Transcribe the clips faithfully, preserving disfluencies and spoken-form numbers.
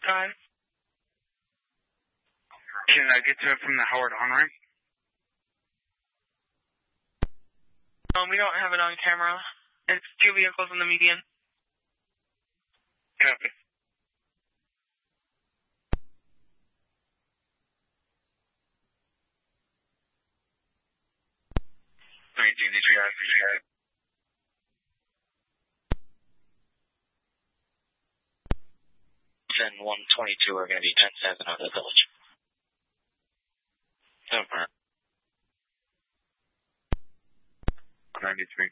God. Can I get to it from the Howard on-ramp? Um, we don't have it on camera. It's two vehicles in the median. Copy. Three G D G I, D G I. ten one twenty-two are going to be ten seven out of the village. Over. ninety-three.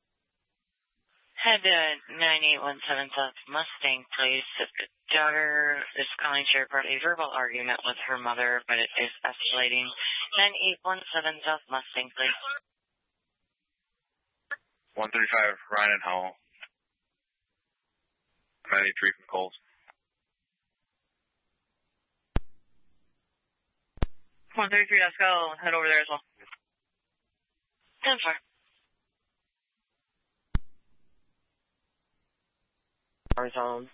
Head uh, nine eight one seven South Mustang, please. The daughter is calling to report a verbal argument with her mother, but it is escalating. nine eight one seven South Mustang, please. one thirty-five, Ryan and Howell. ninety-three from Coles. one thirty-three, let's go. Head over there as well. ten four. Horizon.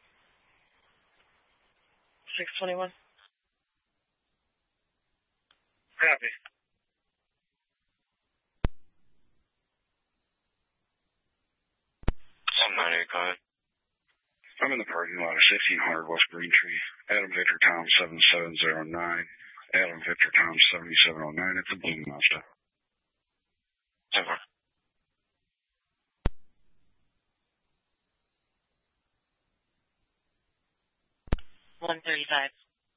six twenty-one. Copy. seven nine eight, go ahead. I'm in the parking lot of sixteen hundred West Green Tree. Adam Victor Tom seven seven zero nine. Adam Victor Tom seventy-seven oh nine. It's a Blue Mazda. Over. one thirty-five.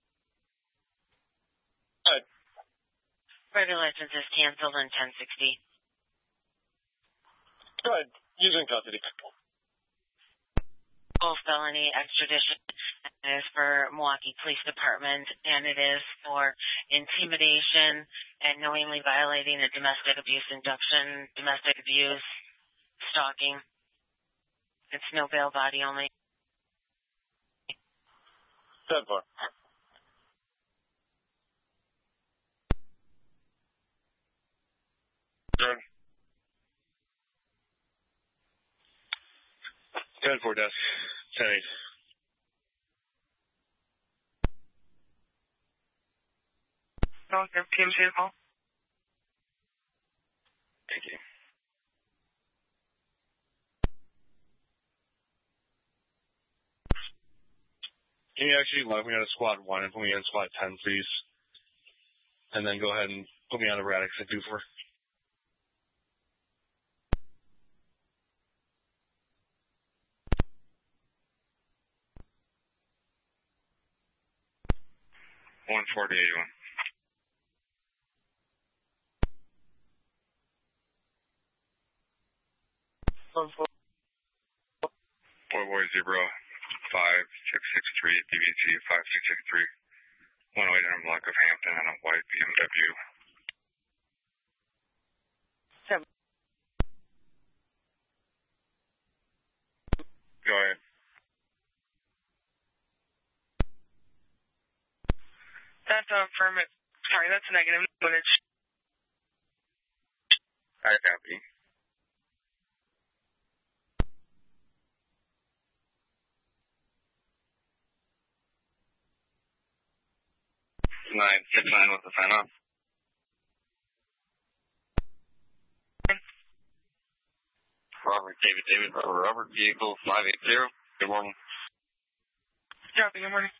Good. Driver license is canceled in ten sixty. Good. Using custody. Full felony extradition is for Milwaukee Police Department, and it is for intimidation and knowingly violating a domestic abuse induction, domestic abuse, stalking. It's no bail, body only. ten four. Good. ten four, desk. ten eight. Don't give P M C a call. Thank you. Can you actually log me out of squad one and put me in squad ten, please? And then go ahead and put me on the Radix at two four. one forty eighty-one. one four. Boy Boy zero five six six three D V C five six six three. one oh eight on block of Hampton on a white B M W. Seven. Go ahead. That's a affirmative. Sorry, that's a negative footage. I copy. nine six nine with the sign off. Robert David David Robert Robert vehicle five eight zero. Good morning. Copy, good morning.